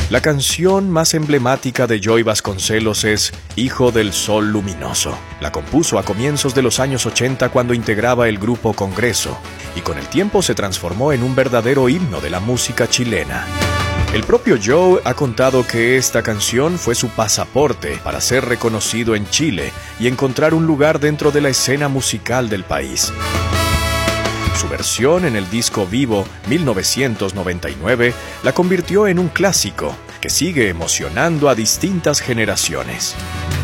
La canción más emblemática de Joey Vasconcelos es Hijo del Sol Luminoso. La compuso a comienzos de los años 80 cuando integraba el grupo Congreso, y con el tiempo se transformó en un verdadero himno de la música chilena. El propio Joe ha contado que esta canción fue su pasaporte para ser reconocido en Chile y encontrar un lugar dentro de la escena musical del país. Su versión en el disco Vivo 1999 la convirtió en un clásico que sigue emocionando a distintas generaciones.